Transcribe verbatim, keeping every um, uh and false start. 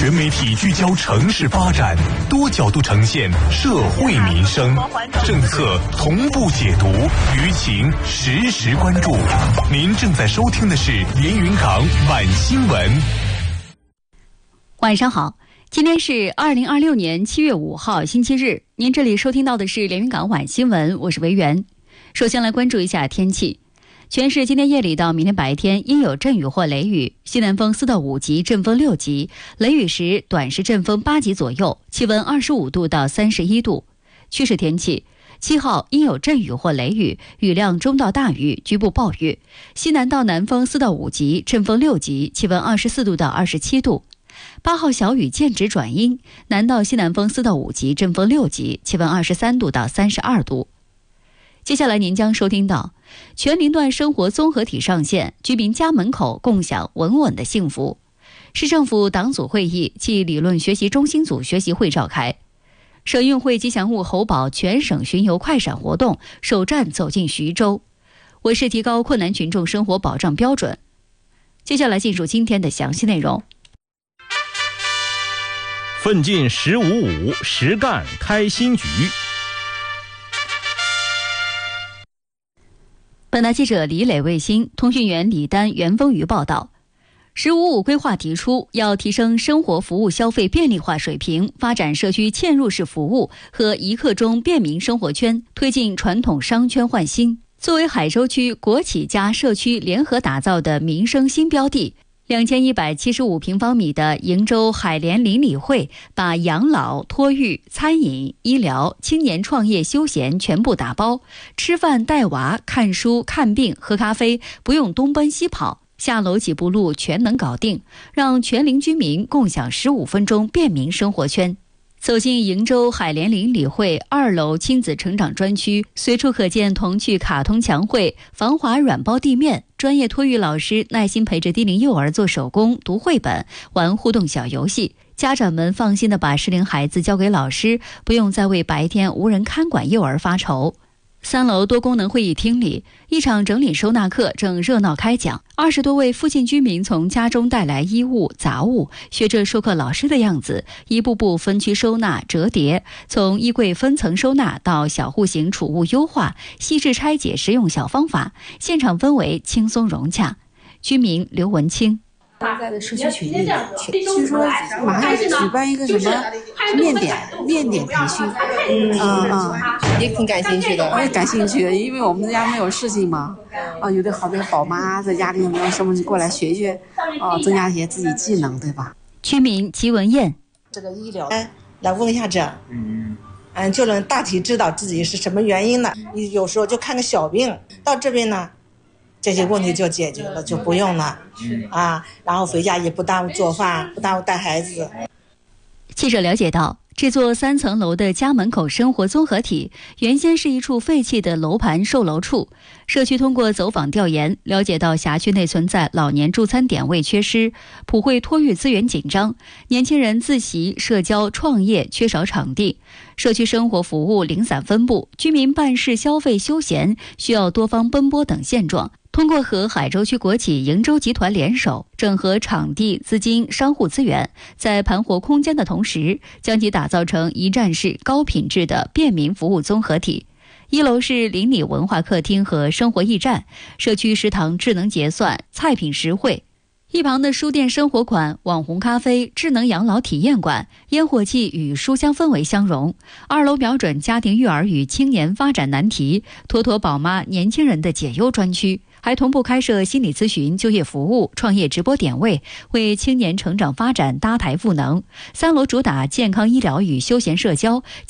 全媒体聚焦城市发展，多角度呈现社会民生，政策同步解读，舆情实时关注。您正在收听的是连云港晚新闻。 晚上好，今天是二零二六年七月五号星期日，您这里收听到的是连云港晚新闻，我是维园。首先来关注一下天气。全市今天夜里到明天白天阴有阵雨或雷雨，西南风四到五级，阵风六级，雷雨时短时阵风八级左右，气温二十五度到三十一度。趋势天气，七号阴有阵雨或雷雨，雨量中到大雨，局部暴雨，西南到南风四到五级，阵风六级，气温二十四度到二十七度。八号小雨间止转阴，南到西南风四到五级，阵风六级，气温二十三度到三十二度。接下来您将收听到全龄段生活综合体上线，居民家门口共享稳稳的幸福。市政府党组会议暨理论学习中心组学习会召开。省运会吉祥物猴宝全省巡游快闪活动首站走进徐州，为是提高困难群众生活保障标准。接下来进入今天的详细内容。 奋进十五五，实干开新局。 本台记者李磊、卫星通讯员李丹、袁峰瑜报道。十五五规划提出，要提升生活服务消费便利化水平，发展社区嵌入式服务和一刻钟便民生活圈，推进传统商圈换新。作为海州区国企加社区联合打造的民生新标的，两千一百七十五平方米的瀛洲海联邻里会把养老、托育、餐饮、医疗、青年创业、休闲全部打包，吃饭、带娃、看书、看病、喝咖啡不用东奔西跑，下楼几步路全能搞定，让全龄居民共享十五分钟便民生活圈。走进瀛洲海联邻里会二楼亲子成长专区，随处可见童趣卡通墙绘、防滑软包地面，专业托育老师耐心陪着低龄幼儿做手工、读绘本、玩互动小游戏。家长们放心地把适龄孩子交给老师，不用再为白天无人看管幼儿发愁。三楼多功能会议厅里，一场整理收纳课正热闹开讲。二十多位附近居民从家中带来衣物、杂物，学着授课老师的样子，一步步分区收纳、折叠，从衣柜分层收纳到小户型储物优化，细致拆解实用小方法，现场氛围轻松融洽。居民刘文清。 现在的社区群里，听说马上举办一个什么面点面点培训，嗯嗯， 也挺感兴趣的。 我也感兴趣的，因为我们家没有事情嘛，啊，有的好多宝妈在家里有没有什么就过来学学，啊，增加一些自己技能，对吧？ 居民齐文燕， 这个医疗来问一下这，嗯嗯，就能大体知道自己是什么原因了。你有时候就看个小病，到这边呢，这些问题就解决了，就不用了，啊，然后回家也不耽误做饭，不耽误带孩子。 记者了解到，这座三层楼的家门口生活综合体原先是一处废弃的楼盘售楼处。社区通过走访调研了解到，辖区内存在老年助餐点位缺失、普惠托育资源紧张、年轻人自习、社交、创业缺少场地、社区生活服务零散分布、居民办事、消费、休闲需要多方奔波等现状。通过和海州区国企瀛洲集团联手，整合场地、资金、商户资源，在盘活空间的同时，将其打造成一站式高品质的便民服务综合体。一楼是邻里文化客厅和生活驿站，社区食堂智能结算、菜品实惠。一旁的书店生活馆、网红咖啡、智能养老体验馆，烟火气与书香氛围相融。二楼瞄准家庭育儿与青年发展难题，妥妥宝妈年轻人的解忧专区，还同步开设心理咨询、就业服务、创业直播点位，为青年成长发展搭台赋能。三楼主打健康医疗与休闲社交，